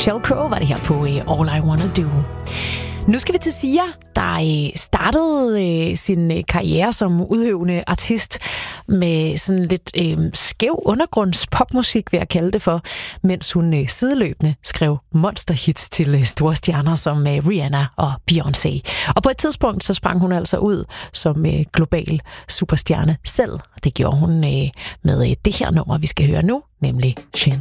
Sheryl Crow var det her på All I Wanna Do. Nu skal vi til Sia, der startede sin karriere som udøvende artist med sådan lidt skæv undergrundspopmusik, vil jeg kalde det for, mens hun sideløbende skrev monsterhits til store stjerner som Rihanna og Beyoncé. Og på et tidspunkt så sprang hun altså ud som global superstjerne selv. Det gjorde hun med det her nummer, vi skal høre nu, nemlig Change.